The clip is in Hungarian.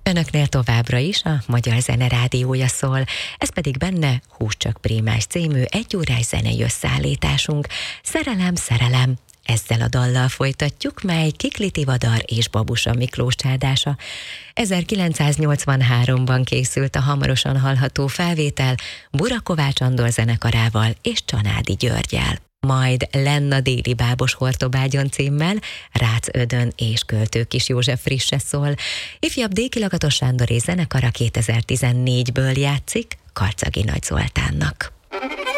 Önöknél továbbra is a Magyar Zene Rádiója szól, ez pedig benne Hús csak Prémás című egyórás zenei összeállításunk. Szerelem, szerelem! Ezzel a dallal folytatjuk, mely Kikli Tivadar és Babusa Miklós csádása. 1983-ban készült a hamarosan hallható felvétel Bura Kovács Andor zenekarával és Csanádi Györggyel. Majd Lenna déli bábos Hortobágyon címmel Rácz Ödön és Költő Kis József frisse szól. Ifjabb Déki Lakatos Sándor és zenekara 2014-ből játszik Karcagi Nagy Zoltánnak.